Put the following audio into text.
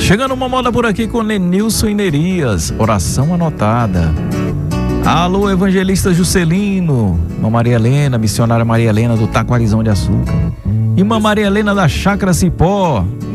Chegando uma moda por aqui com Nenilson Inerias, oração anotada. Alô, evangelista Juscelino, irmã Maria Helena, missionária Maria Helena do Taquarizão de Açúcar. Irmã Maria Helena da Chácara Cipó,